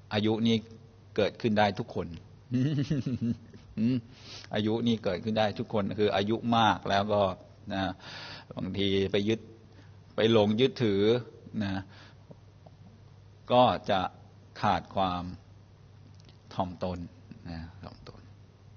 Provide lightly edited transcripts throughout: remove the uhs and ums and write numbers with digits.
อายุนี้เกิดขึ้นได้ทุกคน อายุนี่เกิดขึ้นได้ทุกคนคืออายุมากแล้วก็นะบางทีไปหลงยึดถือนะก็จะขาดความถ่อมตนนะถ่อมตน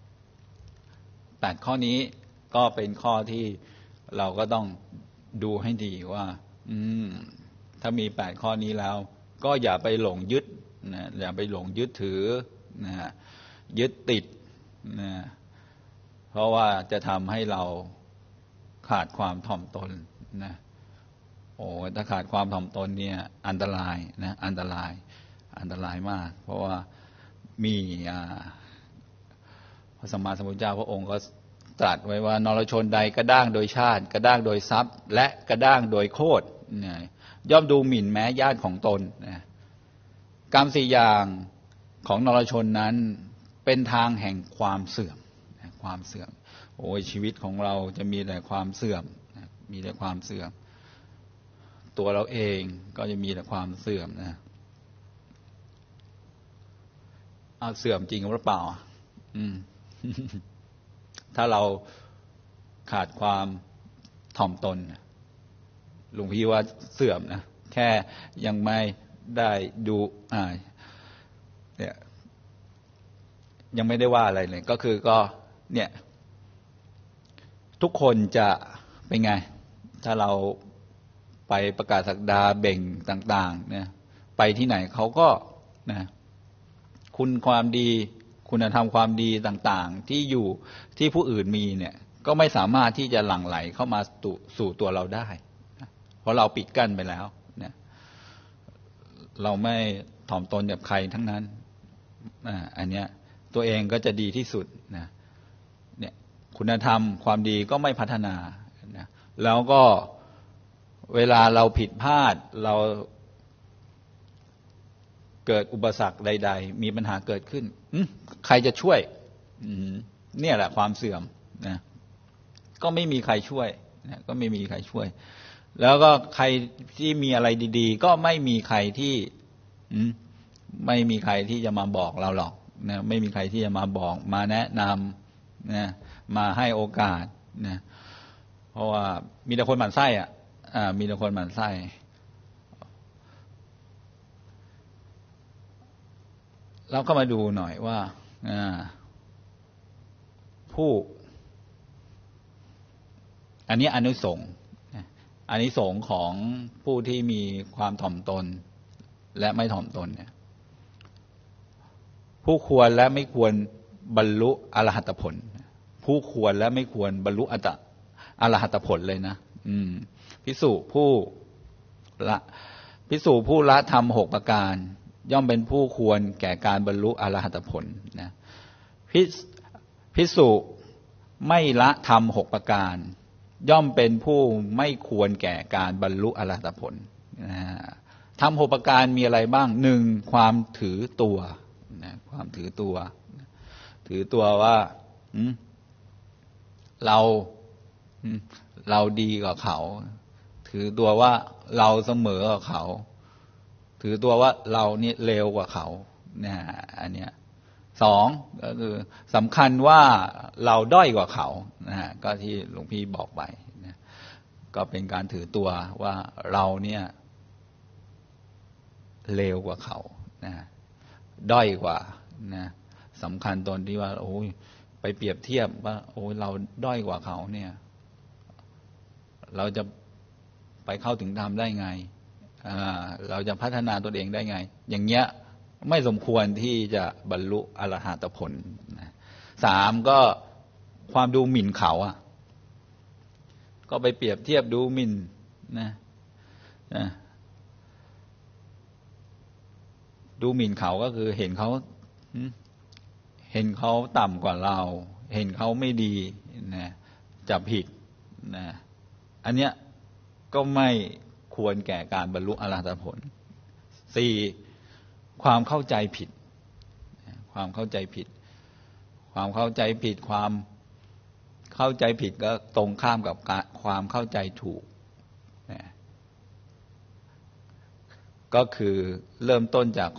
8ข้อนี้ก็เป็นข้อที่เราก็ต้องดูให้ดีว่าถ้ามี8ข้อนี้แล้วก็อย่าไปหลงยึดนะอย่าไปหลงยึดถือนะยึดติดนะเพราะว่าจะทำให้เราขาดความถ่อมตนนะถ้าขาดความถ่อมตนเนี่ยอันตรายนะอันตรายมากเพราะว่ามีพระสัมมาสัมพุทธเจ้าพระองค์ก็ตรัสไว้ว่านรชนใดกระด้างโดยชาติกระด้างโดยทรัพย์และกระด้างโดยโคตรย่อมดูหมิ่นแม้ญาติของตนกรรม4อย่างของนรชนนั้นเป็นทางแห่งความเสื่อมชีวิตของเราจะมีแต่ความเสื่อมมีแต่ความเสื่อมตัวเราเองก็จะมีแต่ความเสื่อมนะเสื่อมจริงหรือเปล่าถ้าเราขาดความถ่อมตนหลวงพี่ว่าเสื่อมนะแค่ยังไม่ได้ดูเนี่ยยังไม่ได้ว่าอะไรเลยก็คือก็เนี่ยทุกคนจะเป็นไงถ้าเราไปประกาศศักดาเบ่งต่างๆเนี่ยไปที่ไหนเขาก็นะคุณความดีคุณธรรมความดีต่างๆที่อยู่ที่ผู้อื่นมีเนี่ยก็ไม่สามารถที่จะหลั่งไหลเข้ามาสู่ตัวเราได้เพราะเราปิดกั้นไปแล้วเนี่ยเราไม่ถ่อมตนกับใครทั้งนั้นอันเนี้ยตัวเองก็จะดีที่สุดนะเนี่ยคุณธรรมความดีก็ไม่พัฒนานะแล้วก็เวลาเราผิดพลาดเราเกิดอุปสรรคใดๆมีปัญหาเกิดขึ้นใครจะช่วยเนี่ยแหละความเสื่อมนะก็ไม่มีใครช่วยนะก็ไม่มีใครช่วยแล้วก็ใครที่มีอะไรดีๆก็ไม่มีใครที่จะมาบอกเราหรอกนะไม่มีใครที่จะมาบอกมาแนะนำนะมาให้โอกาสนะเพราะว่ามีแต่คนหมั่นไส้มีแต่คนหมั่นไส้เราก็มาดูหน่อยว่าอันนี้อานิสงส์ของผู้ที่มีความถ่อมตนและไม่ถ่อมตนเนี่ยผู้ควรและไม่ควรบรรลุอรหัตผลผู้ควรและไม่ควรบรรลุอรหัตผลเลยนะภิกษุผู้ละธรรม6ประการย่อมเป็นผู้ควรแก่การบรรลุอรหัตผลนะภิกษุไม่ละธรรม6ประการย่อมเป็นผู้ไม่ควรแก่การบรรลุอรหัตผลธรรม6ประการมีอะไรบ้าง1ความถือตัวนะความถือตัวว่าเราดีกว่าเขาถือตัวว่าเราเสมอกับเขาถือตัวว่าเรานี่เลวกว่าเขาเนี่ยอันเนี้ย2ก็คือสำคัญว่าเราด้อยกว่าเขานะก็ที่หลวงพี่บอกไปนะก็เป็นการถือตัวว่าเราเนี่ยเลวกว่าเขานะด้อยกว่านะสำคัญตนที่ว่าไปเปรียบเทียบว่าเราด้อยกว่าเขาเนี่ยเราจะไปเข้าถึงธรรมได้ไงเราจะพัฒนาตัวเองได้ไงอย่างเงี้ยไม่สมควรที่จะบรรลุอรหัตผล3ก็ความดูหมิ่นเขาก็ไปเปรียบเทียบดูหมิ่นนะดูหมิ่นเขาก็คือเห็นเขาต่ำกว่าเราเห็นเขาไม่ดีนะจับผิดนะอันเนี้ยก็ไม่ควรแก่การบรรลุอรหัตผล4ความเข้าใจผิดความเข้าใจผิดก็ตรงข้ามกับความเข้าใจถูกก็คือเริ่มต้นจาก